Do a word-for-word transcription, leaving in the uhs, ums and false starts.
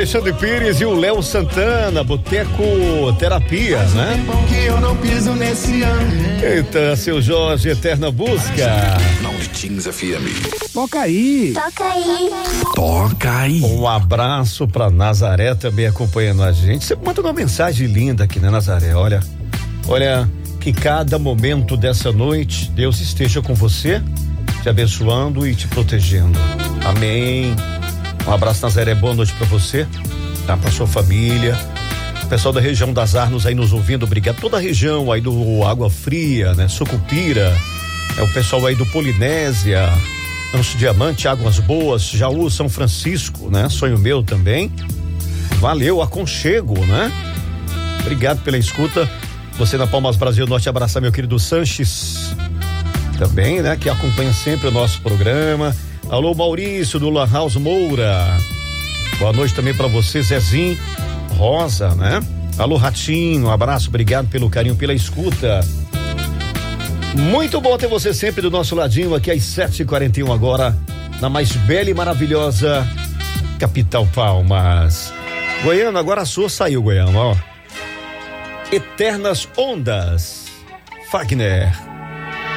Alexandre Pires e o Léo Santana, Boteco Terapia, né? Eita, seu Jorge, Eterna Busca. Toca aí. Toca aí. Toca aí. Um abraço pra Nazaré também acompanhando a gente. Você manda uma mensagem linda aqui, né, Nazaré? Olha, olha, que cada momento dessa noite Deus esteja com você, te abençoando e te protegendo. Amém. Um abraço, Nazaré, boa noite pra você, tá? Pra sua família. O pessoal da região das Arnos aí nos ouvindo, obrigado. Toda a região aí do Água Fria, né? Sucupira, é o pessoal aí do Polinésia, Ancho Diamante, Águas Boas, Jaú, São Francisco, né? Sonho Meu também. Valeu, aconchego, né? Obrigado pela escuta. Você na Palmas Brasil Norte, abraçar meu querido Sanches também, né? Que acompanha sempre o nosso programa. Alô, Maurício do La House Moura. Boa noite também pra você, Zezinho Rosa, né? Alô, Ratinho, um abraço, obrigado pelo carinho, pela escuta. Muito bom ter você sempre do nosso ladinho aqui às sete e quarenta e um agora, na mais bela e maravilhosa capital Palmas. Goiano, agora a sua saiu, Goiano, ó. Eternas Ondas, Fagner.